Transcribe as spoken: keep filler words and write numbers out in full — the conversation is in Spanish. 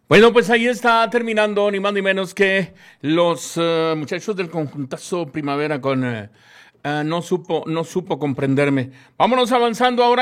Bueno, pues ahí está terminando ni más ni menos que los uh, muchachos del conjuntazo Primavera con uh, uh, no supo no supo comprenderme. Vámonos avanzando ahora.